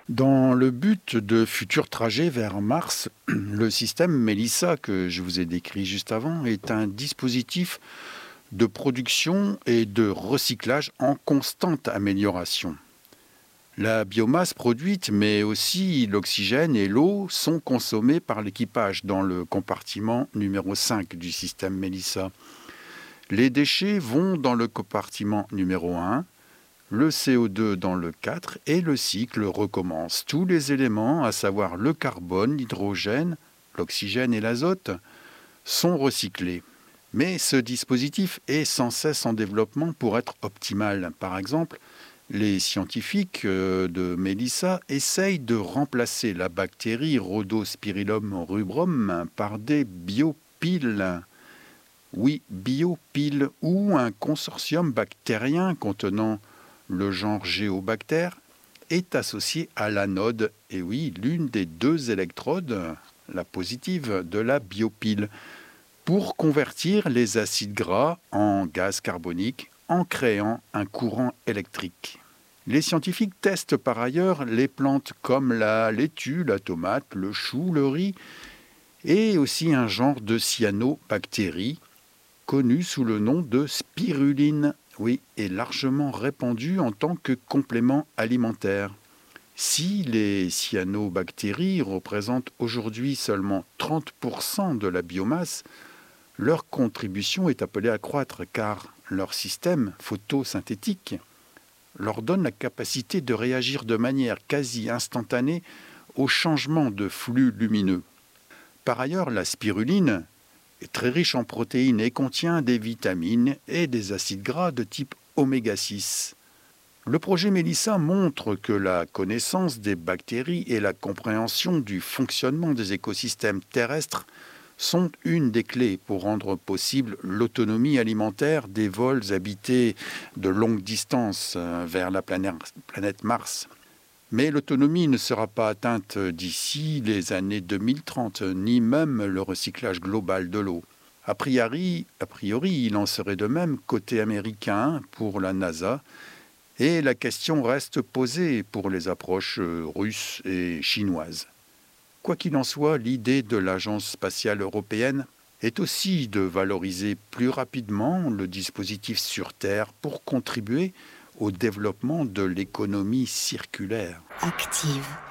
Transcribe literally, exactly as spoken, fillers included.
Dans le but de futurs trajets vers Mars, le système Melissa que je vous ai décrit juste avant est un dispositif de production et de recyclage en constante amélioration. La biomasse produite, mais aussi l'oxygène et l'eau sont consommés par l'équipage dans le compartiment numéro cinq du système Melissa. Les déchets vont dans le compartiment numéro un, le C O deux dans le quatre et le cycle recommence. Tous les éléments, à savoir le carbone, l'hydrogène, l'oxygène et l'azote, sont recyclés. Mais ce dispositif est sans cesse en développement pour être optimal. Par exemple, les scientifiques de Melissa essayent de remplacer la bactérie Rhodospirillum rubrum par des biopiles. Oui, biopiles ou un consortium bactérien contenant le genre Géobacter est associé à l'anode, et oui, l'une des deux électrodes, la positive, de la biopile, pour convertir les acides gras en gaz carbonique en créant un courant électrique. Les scientifiques testent par ailleurs les plantes comme la laitue, la tomate, le chou, le riz, et aussi un genre de cyanobactérie connu sous le nom de spiruline. Oui, est largement répandu en tant que complément alimentaire. Si les cyanobactéries représentent aujourd'hui seulement trente pour cent de la biomasse, leur contribution est appelée à croître car leur système photosynthétique leur donne la capacité de réagir de manière quasi instantanée au changement de flux lumineux. Par ailleurs, la spiruline est très riche en protéines et contient des vitamines et des acides gras de type oméga six. Le projet Melissa montre que la connaissance des bactéries et la compréhension du fonctionnement des écosystèmes terrestres sont une des clés pour rendre possible l'autonomie alimentaire des vols habités de longue distance vers la planète Mars. Mais l'autonomie ne sera pas atteinte d'ici les années deux mille trente, ni même le recyclage global de l'eau. A priori, a priori, il en serait de même côté américain pour la NASA, et la question reste posée pour les approches russes et chinoises. Quoi qu'il en soit, l'idée de l'Agence spatiale européenne est aussi de valoriser plus rapidement le dispositif sur Terre pour contribuer au développement de l'économie circulaire. Active.